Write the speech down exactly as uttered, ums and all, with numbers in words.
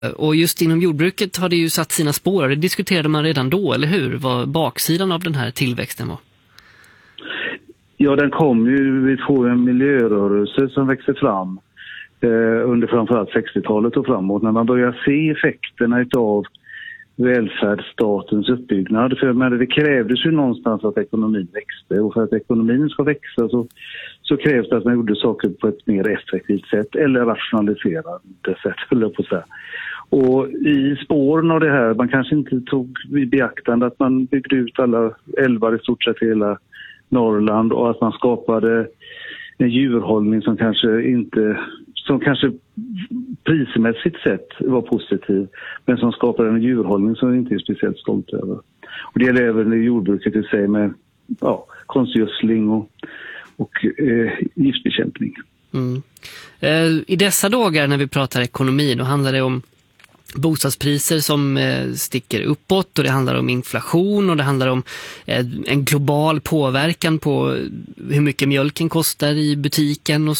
Och just inom jordbruket har det ju satt sina spår. Det diskuterade man redan då, eller hur? Vad baksidan av den här tillväxten var? Ja, den kom ju, vi får en miljörörelse som växer fram eh, under framförallt sextiotalet och framåt. När man börjar se effekterna av välfärdsstatens uppbyggnad. För men det krävdes ju någonstans att ekonomin växte. Och för att ekonomin ska växa så, så krävs det att man gjorde saker på ett mer effektivt sätt. Eller rationaliserande sätt, höll jag på att säga. Och i spåren av det här, man kanske inte tog i beaktande att man byggde ut alla älvar i stort sett hela Norrland och att man skapade en djurhållning som kanske inte, som kanske prismässigt sett var positiv, men som skapade en djurhållning som vi inte är speciellt stolt över. Och det gäller även i jordbruket i sig med ja, konstgödsling och, och eh, giftbekämpning. Mm. Eh, I dessa dagar när vi pratar ekonomi, då handlar det om bostadspriser som eh, sticker uppåt, och det handlar om inflation, och det handlar om eh, en global påverkan på hur mycket mjölken kostar i butiken och